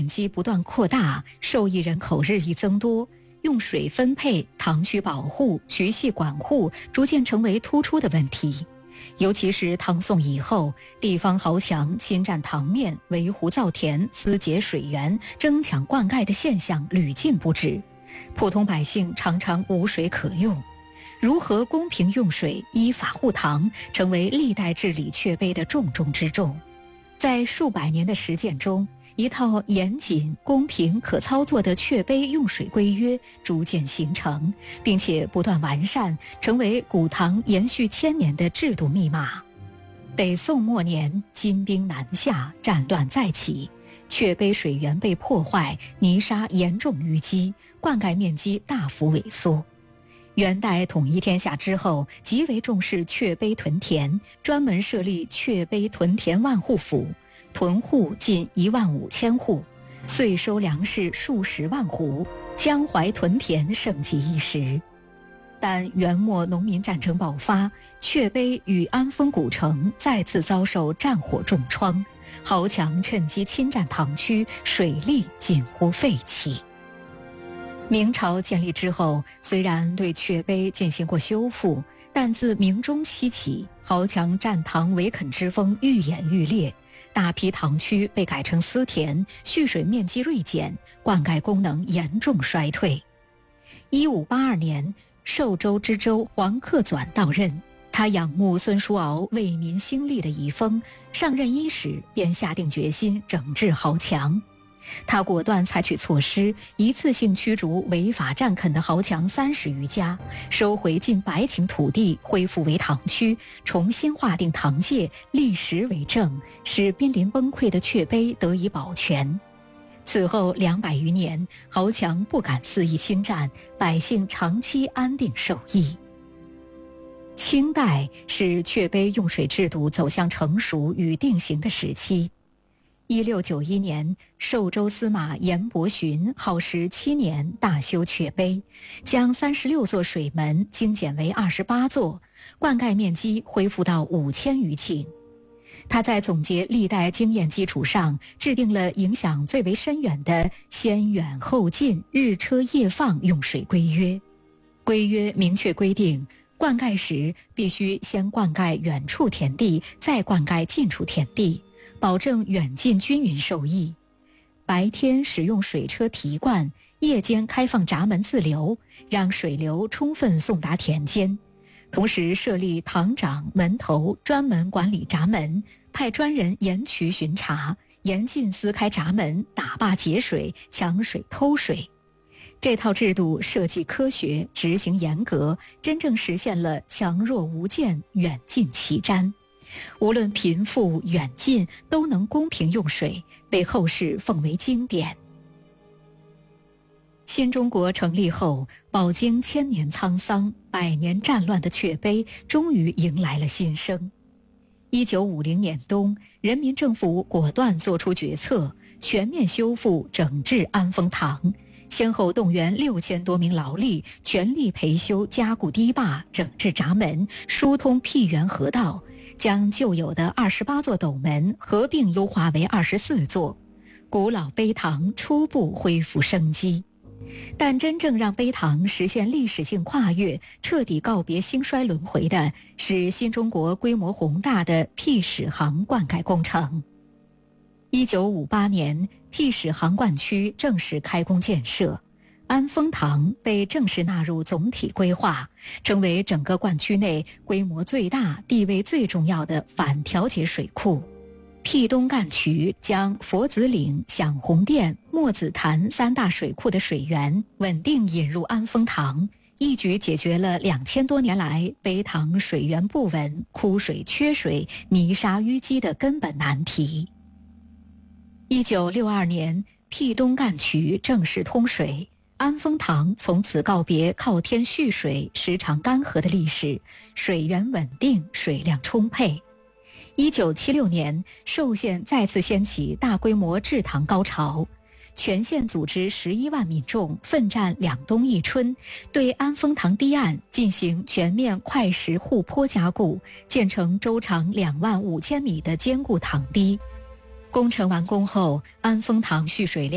面积不断扩大，受益人口日益增多，用水分配、塘区保护、渠系管护逐渐成为突出的问题。尤其是唐宋以后，地方豪强侵占塘面、围湖造田、私截水源、争抢灌溉的现象屡禁不止，普通百姓常常无水可用。如何公平用水、依法护塘，成为历代治理雀碑的重中之重。在数百年的实践中，一套严谨、公平、可操作的雀碑用水规约逐渐形成，并且不断完善，成为古塘延续千年的制度密码。北宋末年，金兵南下，战乱再起，雀碑水源被破坏，泥沙严重淤积，灌溉面积大幅萎缩。元代统一天下之后，极为重视雀碑屯田，专门设立雀碑屯田万户府，屯户近15000户，岁收粮食数十万斛，江淮屯田盛极一时。但元末农民战争爆发，雀碑与安丰古城再次遭受战火重创，豪强趁机侵占塘区，水利近乎废弃。明朝建立之后，虽然对雀碑进行过修复，但自明中期起，豪强占塘围垦之风愈演愈烈，大批塘区被改成私田，蓄水面积锐减，灌溉功能严重衰退。1582年，寿州知州黄克纂到任，他仰慕孙叔敖为民兴利的遗风，上任伊始便下定决心整治豪强。他果断采取措施，一次性驱逐违法占垦的豪强30余家，收回近100顷土地，恢复为塘区，重新划定塘界，立时为政，使濒临崩溃的雀碑得以保全。此后200余年，豪强不敢肆意侵占，百姓长期安定受益。清代是雀碑用水制度走向成熟与定型的时期。1691年，寿州司马严伯询耗时7年大修雀碑，将36座水门精简为28座，灌溉面积恢复到5000余顷。他在总结历代经验基础上，制定了影响最为深远的先远后近、日车夜放用水规约。规约明确规定，灌溉时必须先灌溉远处田地，再灌溉近处田地，保证远近均匀受益。白天使用水车提灌，夜间开放闸门自流，让水流充分送达田间。同时设立塘长、门头，专门管理闸门，派专人沿渠巡查，严禁撕开闸门、打坝截水、抢水偷水。这套制度设计科学，执行严格，真正实现了强弱无间、远近齐瞻。无论贫富远近，都能公平用水，被后世奉为经典。新中国成立后，饱经千年沧桑、100年战乱的雀碑终于迎来了新生。1950年冬，人民政府果断作出决策，全面修复整治安丰塘，先后动员6000多名劳力，全力培修加固堤坝、整治闸门、疏通辟源河道，将旧有的28座斗门合并优化为24座，古老碑塘初步恢复生机。但真正让碑塘实现历史性跨越，彻底告别兴衰轮回的是新中国规模宏大的辟始杭灌溉工程。1958年，辟始杭灌区正式开工建设，安丰塘被正式纳入总体规划，成为整个灌区内规模最大、地位最重要的反调节水库。辟东干渠将佛子岭、响红店、墨子潭3大水库的水源稳定引入安丰塘，一举解决了2000多年来碑塘水源不稳、枯水缺水、泥沙淤积的根本难题。1962年，辟东干渠正式通水，安丰塘从此告别靠天蓄水、时常干涸的历史，水源稳定，水量充沛。1976年，寿县再次掀起大规模治塘高潮，全县组织11万民众奋战2冬1春，对安丰塘堤岸进行全面块石护坡加固，建成周长25000米的坚固塘堤。工程完工后，安丰塘蓄水量